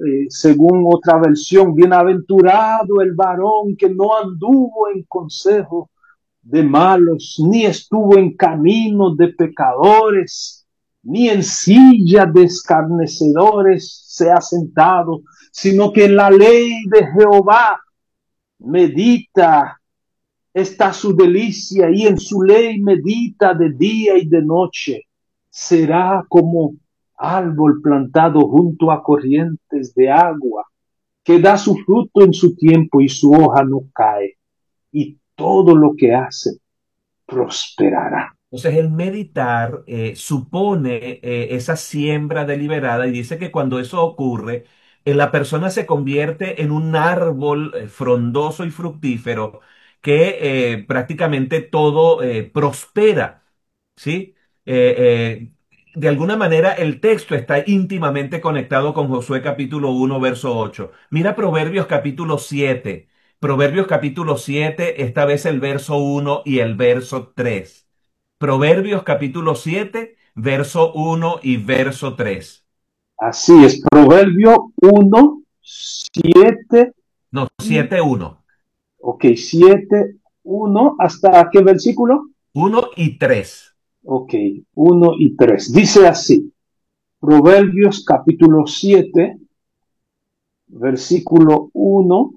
según otra versión, bienaventurado el varón que no anduvo en consejo de malos, ni estuvo en camino de pecadores, ni en silla de escarnecedores se ha sentado, sino que en la ley de Jehová medita, está su delicia, y en su ley medita de día y de noche. Será como árbol plantado junto a corrientes de agua, que da su fruto en su tiempo y su hoja no cae, y todo lo que hace prosperará. Entonces, el meditar supone esa siembra deliberada y dice que cuando eso ocurre, la persona se convierte en un árbol frondoso y fructífero que prácticamente todo prospera, ¿sí? Eh, eh, de alguna manera, el texto está íntimamente conectado con Josué capítulo 1, verso 8. Mira Proverbios capítulo 7. Proverbios capítulo 7, esta vez el verso 1 y el verso 3. Proverbios capítulo 7, verso 1 y verso 3. Así es, Proverbio 1, 7, No, 7 uno. ok, 7, 1, ¿hasta qué versículo? 1 y 3. Ok, 1 y 3. Dice así, Proverbios capítulo 7, versículo 1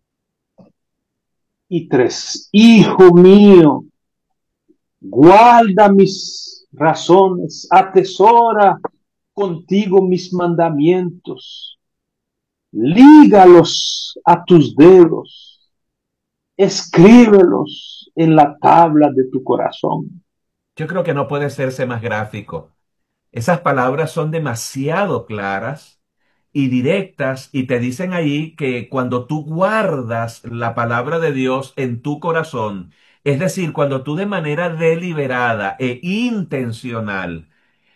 y 3. Hijo mío, guarda mis razones, atesora contigo mis mandamientos, lígalos a tus dedos, escríbelos en la tabla de tu corazón. Yo creo que no puede serse más gráfico. Esas palabras son demasiado claras y directas y te dicen ahí que cuando tú guardas la palabra de Dios en tu corazón, es decir, cuando tú de manera deliberada e intencional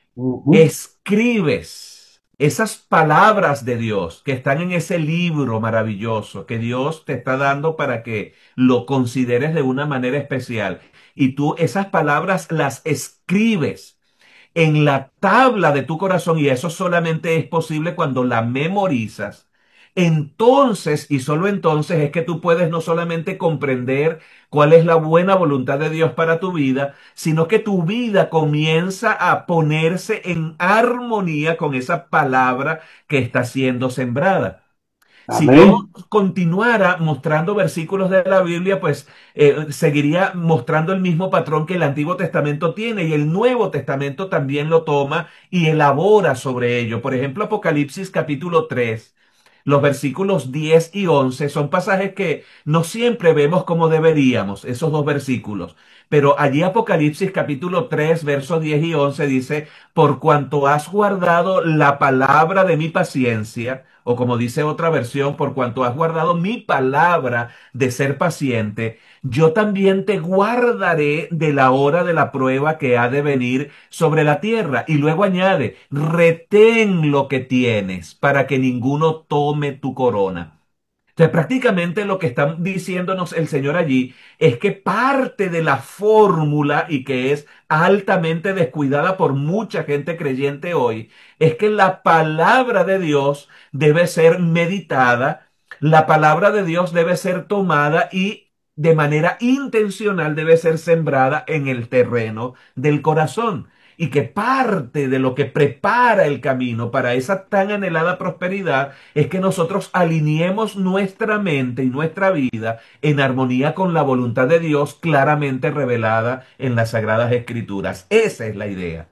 escribes esas palabras de Dios que están en ese libro maravilloso que Dios te está dando para que lo consideres de una manera especial, y tú esas palabras las escribes en la tabla de tu corazón, y eso solamente es posible cuando la memorizas. Entonces, y solo entonces, es que tú puedes no solamente comprender cuál es la buena voluntad de Dios para tu vida, sino que tu vida comienza a ponerse en armonía con esa palabra que está siendo sembrada. Si yo Amén. continuara mostrando versículos de la Biblia, pues seguiría mostrando el mismo patrón que el Antiguo Testamento tiene, y el Nuevo Testamento también lo toma y elabora sobre ello. Por ejemplo, Apocalipsis capítulo 3, los versículos 10 y 11 son pasajes que no siempre vemos como deberíamos, esos dos versículos. Pero allí Apocalipsis capítulo 3, versos 10 y 11 dice: por cuanto has guardado la palabra de mi paciencia, o como dice otra versión, por cuanto has guardado mi palabra de ser paciente, yo también te guardaré de la hora de la prueba que ha de venir sobre la tierra. Y luego añade: retén lo que tienes para que ninguno tome tu corona. Entonces, prácticamente lo que está diciéndonos el Señor allí es que parte de la fórmula, y que es altamente descuidada por mucha gente creyente hoy, es que la palabra de Dios debe ser meditada, la palabra de Dios debe ser tomada y de manera intencional debe ser sembrada en el terreno del corazón. Y que parte de lo que prepara el camino para esa tan anhelada prosperidad es que nosotros alineemos nuestra mente y nuestra vida en armonía con la voluntad de Dios claramente revelada en las Sagradas Escrituras. Esa es la idea.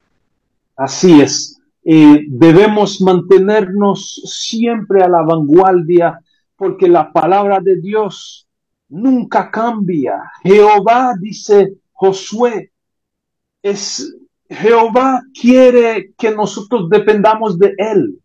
Así es. Debemos mantenernos siempre a la vanguardia porque la palabra de Dios nunca cambia. Jehová, dice Josué, es Jehová quiere que nosotros dependamos de él.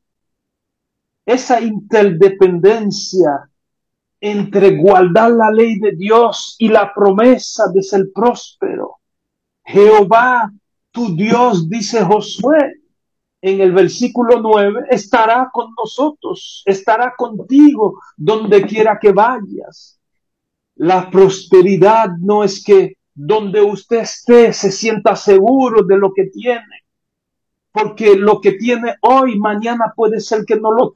Esa interdependencia entre guardar la ley de Dios y la promesa de ser próspero. Jehová, tu Dios, dice Josué, en el versículo 9, estará con nosotros, estará contigo donde quiera que vayas. La prosperidad no es que donde usted esté se sienta seguro de lo que tiene, porque lo que tiene hoy, mañana puede ser que no lo